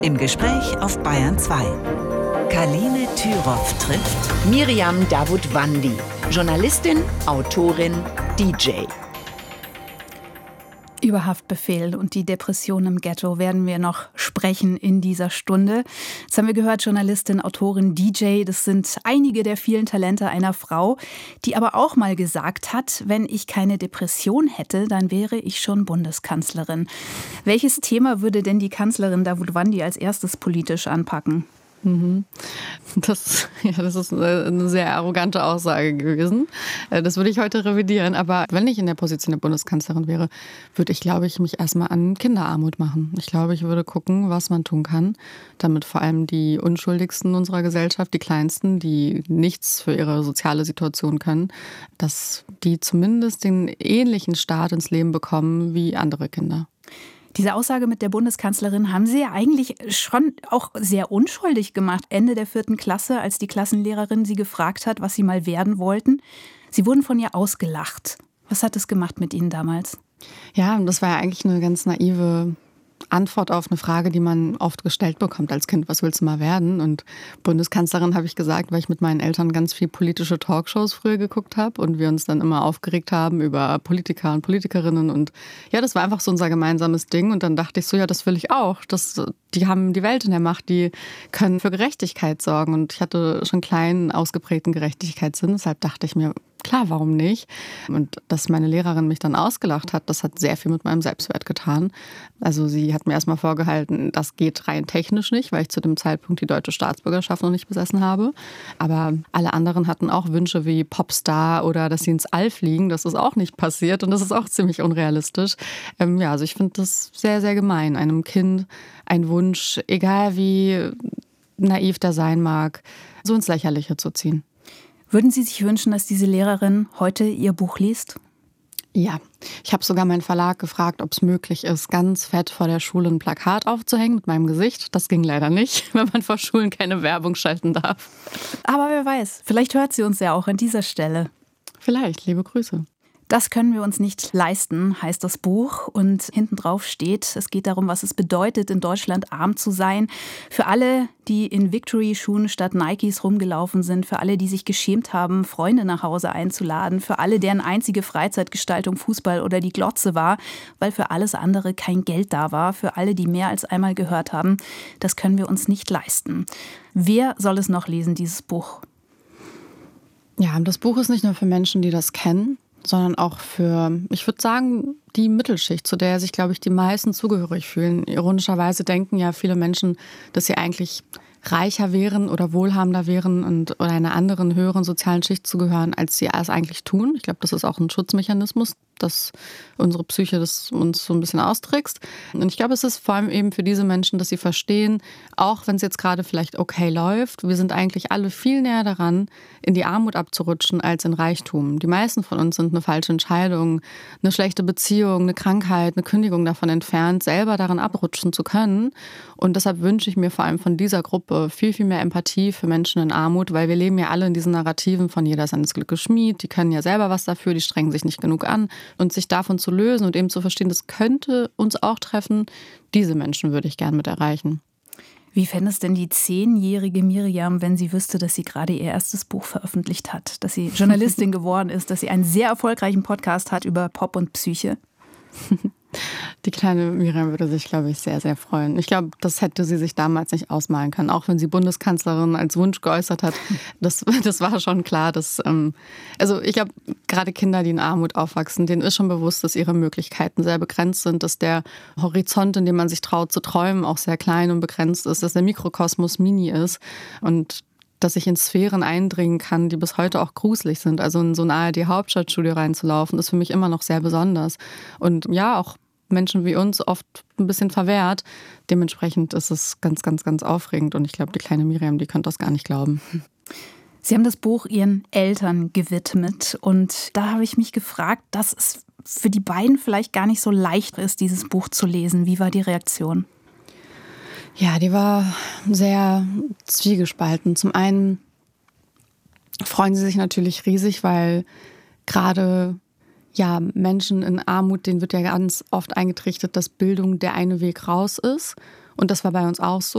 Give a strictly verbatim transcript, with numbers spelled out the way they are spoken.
Im Gespräch auf Bayern zwei. Kaline Thüroff trifft Miriam Davutwandi, Journalistin, Autorin, D J. Über Haftbefehl und die Depression im Ghetto werden wir noch sprechen in dieser Stunde. Jetzt haben wir gehört, Journalistin, Autorin, D J, das sind einige der vielen Talente einer Frau, die aber auch mal gesagt hat, wenn ich keine Depression hätte, dann wäre ich schon Bundeskanzlerin. Welches Thema würde denn die Kanzlerin Davutwandi als erstes politisch anpacken? Das, ja, das ist eine sehr arrogante Aussage gewesen. Das würde ich heute revidieren. Aber wenn ich in der Position der Bundeskanzlerin wäre, würde ich, glaube ich, mich erstmal an Kinderarmut machen. Ich glaube, ich würde gucken, was man tun kann, damit vor allem die Unschuldigsten unserer Gesellschaft, die Kleinsten, die nichts für ihre soziale Situation können, dass die zumindest den ähnlichen Start ins Leben bekommen wie andere Kinder. Diese Aussage mit der Bundeskanzlerin haben Sie ja eigentlich schon auch sehr unschuldig gemacht. Ende der vierten Klasse, als die Klassenlehrerin Sie gefragt hat, was Sie mal werden wollten. Sie wurden von ihr ausgelacht. Was hat es gemacht mit Ihnen damals? Ja, das war ja eigentlich eine ganz naive Antwort auf eine Frage, die man oft gestellt bekommt als Kind. Was willst du mal werden? Und Bundeskanzlerin habe ich gesagt, weil ich mit meinen Eltern ganz viel politische Talkshows früher geguckt habe und wir uns dann immer aufgeregt haben über Politiker und Politikerinnen. Und ja, das war einfach so unser gemeinsames Ding. Und dann dachte ich so, ja, das will ich auch. Das, die haben die Welt in der Macht, die können für Gerechtigkeit sorgen. Und ich hatte schon einen kleinen, ausgeprägten Gerechtigkeitssinn. Deshalb dachte ich mir, klar, warum nicht? Und dass meine Lehrerin mich dann ausgelacht hat, das hat sehr viel mit meinem Selbstwert getan. Also sie hat mir erstmal vorgehalten, das geht rein technisch nicht, weil ich zu dem Zeitpunkt die deutsche Staatsbürgerschaft noch nicht besessen habe. Aber alle anderen hatten auch Wünsche wie Popstar oder dass sie ins All fliegen. Das ist auch nicht passiert und das ist auch ziemlich unrealistisch. Ähm, ja, also ich finde das sehr, sehr gemein, einem Kind einen Wunsch, egal wie naiv der sein mag, so ins Lächerliche zu ziehen. Würden Sie sich wünschen, dass diese Lehrerin heute Ihr Buch liest? Ja, ich habe sogar meinen Verlag gefragt, ob es möglich ist, ganz fett vor der Schule ein Plakat aufzuhängen mit meinem Gesicht. Das ging leider nicht, weil man vor Schulen keine Werbung schalten darf. Aber wer weiß, vielleicht hört sie uns ja auch an dieser Stelle. Vielleicht, liebe Grüße. Das können wir uns nicht leisten, heißt das Buch. Und hinten drauf steht, es geht darum, was es bedeutet, in Deutschland arm zu sein. Für alle, die in Victory-Schuhen statt Nikes rumgelaufen sind. Für alle, die sich geschämt haben, Freunde nach Hause einzuladen. Für alle, deren einzige Freizeitgestaltung Fußball oder die Glotze war, weil für alles andere kein Geld da war. Für alle, die mehr als einmal gehört haben, das können wir uns nicht leisten. Wer soll es noch lesen, dieses Buch? Ja, das Buch ist nicht nur für Menschen, die das kennen, sondern auch für, ich würde sagen, die Mittelschicht, zu der sich, glaube ich, die meisten zugehörig fühlen. Ironischerweise denken ja viele Menschen, dass sie eigentlich reicher wären oder wohlhabender wären und oder einer anderen höheren sozialen Schicht zugehören, als sie es eigentlich tun. Ich glaube, das ist auch ein Schutzmechanismus, dass unsere Psyche das uns so ein bisschen austrickst. Und ich glaube, es ist vor allem eben für diese Menschen, dass sie verstehen, auch wenn es jetzt gerade vielleicht okay läuft, wir sind eigentlich alle viel näher daran, in die Armut abzurutschen, als in Reichtum. Die meisten von uns sind eine falsche Entscheidung, eine schlechte Beziehung, eine Krankheit, eine Kündigung davon entfernt, selber daran abrutschen zu können. Und deshalb wünsche ich mir vor allem von dieser Gruppe viel, viel mehr Empathie für Menschen in Armut, weil wir leben ja alle in diesen Narrativen von jeder seines Glückes Schmied, die können ja selber was dafür, die strengen sich nicht genug an. Und sich davon zu lösen und eben zu verstehen, das könnte uns auch treffen, diese Menschen würde ich gern mit erreichen. Wie fände es denn die zehnjährige Miriam, wenn sie wüsste, dass sie gerade ihr erstes Buch veröffentlicht hat, dass sie Journalistin geworden ist, dass sie einen sehr erfolgreichen Podcast hat über Pop und Psyche? Die kleine Miriam würde sich, glaube ich, sehr, sehr freuen. Ich glaube, das hätte sie sich damals nicht ausmalen können, auch wenn sie Bundeskanzlerin als Wunsch geäußert hat. Das, das war schon klar, dass, ähm, also ich glaube, gerade Kinder, die in Armut aufwachsen, denen ist schon bewusst, dass ihre Möglichkeiten sehr begrenzt sind, dass der Horizont, in dem man sich traut zu träumen, auch sehr klein und begrenzt ist, dass der Mikrokosmos mini ist und dass ich in Sphären eindringen kann, die bis heute auch gruselig sind. Also in so ein A R D-Hauptstadtstudio reinzulaufen, ist für mich immer noch sehr besonders. Und ja, auch Menschen wie uns oft ein bisschen verwehrt. Dementsprechend ist es ganz, ganz, ganz aufregend. Und ich glaube, die kleine Miriam, die könnte das gar nicht glauben. Sie haben das Buch Ihren Eltern gewidmet. Und da habe ich mich gefragt, dass es für die beiden vielleicht gar nicht so leicht ist, dieses Buch zu lesen. Wie war die Reaktion? Ja, die war sehr zwiegespalten. Zum einen freuen sie sich natürlich riesig, weil gerade ja, Menschen in Armut, denen wird ja ganz oft eingetrichtert, dass Bildung der eine Weg raus ist. Und das war bei uns auch so.